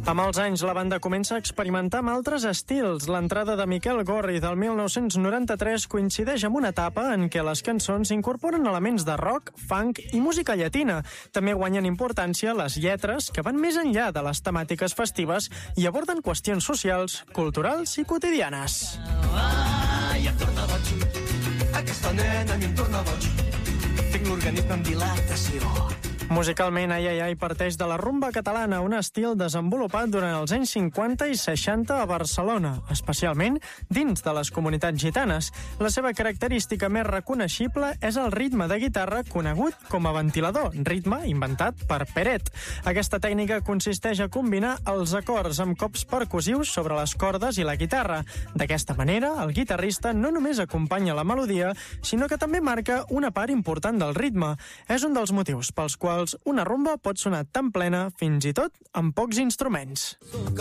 Amb els anys, la banda comença a experimentar amb altres estils. L'entrada de Miquel Gorri del 1993 coincideix amb una etapa en què les cançons incorporen elements de rock, funk i música llatina. També guanyen importància les lletres, que van més enllà de les temàtiques festives i aborden qüestions socials, culturals i quotidianes. I em torna boig. Aquesta nena a mi em torna boig. Tinc l'organisme en dilatació. Musicalment, Ai Ai Ai parteix de la rumba catalana, un estil desenvolupat durant els anys 50 i 60 a Barcelona, especialment dins de les comunitats gitanes. La seva característica més reconeixible és el ritme de guitarra conegut com a ventilador, ritme inventat per Peret. Aquesta tècnica consisteix a combinar els acords amb cops percussius sobre les cordes i la guitarra. D'aquesta manera, el guitarrista no només acompanya la melodia, sinó que també marca una part important del ritme. És un dels motius pels quals una rumba pot sonar tan plena fins i tot amb pocs instruments.